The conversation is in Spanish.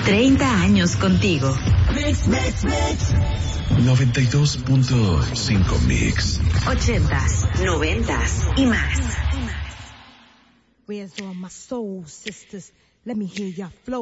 30 años contigo. 92.5 Mix. 80s, 90s y más. Where's all my soul sisters? Let me hear your flow.